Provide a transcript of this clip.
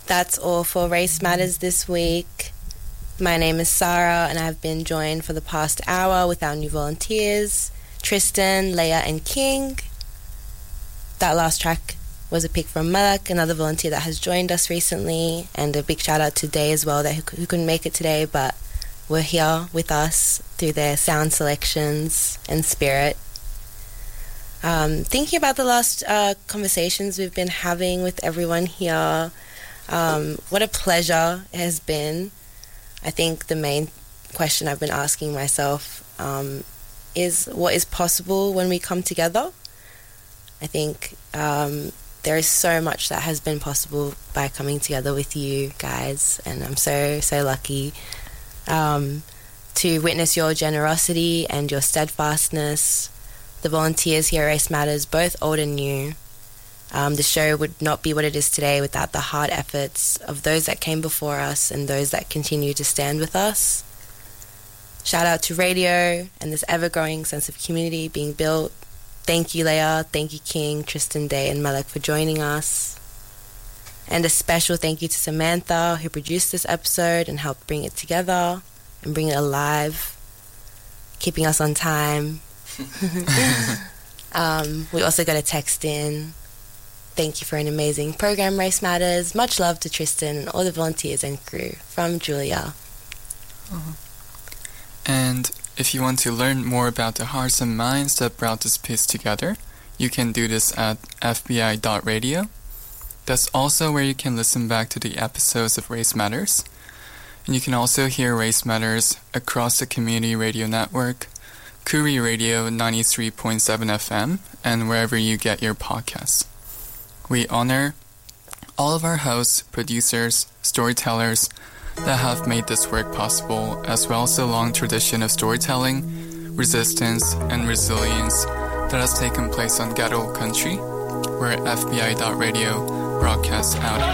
That's all for Race Matters this week. My name is Sarah, and I've been joined for the past hour with our new volunteers, Tristan, Leia, and King. That last track was a pick from Malak, another volunteer that has joined us recently, and a big shout out to Day as well, who couldn't make it today, but were here with us through their sound selections and spirit. Thinking about the last conversations we've been having with everyone here, what a pleasure it has been. I think the main question I've been asking myself is what is possible when we come together. I think there is so much that has been possible by coming together with you guys, and I'm so lucky to witness your generosity and your steadfastness. The volunteers here at Race Matters, both old and new. The show would not be what it is today without the hard efforts of those that came before us and those that continue to stand with us. Shout out to radio and this ever-growing sense of community being built. Thank you, Leia. Thank you, King, Tristan, Day, and Malak for joining us. And a special thank you to Samantha, who produced this episode and helped bring it together and bring it alive, keeping us on time. We also got a text in. Thank you for an amazing program, Race Matters. Much love to Tristan and all the volunteers and crew from Julia. And if you want to learn more about the hearts and minds that brought this piece together, you can do this at fbi.radio. That's also where you can listen back to the episodes of Race Matters. And you can also hear Race Matters across the community radio network, Kuri Radio 93.7 FM, and wherever you get your podcasts. We honor all of our hosts, producers, storytellers that have made this work possible, as well as the long tradition of storytelling, resistance, and resilience that has taken place on Garo country, where FBI.radio broadcasts out of.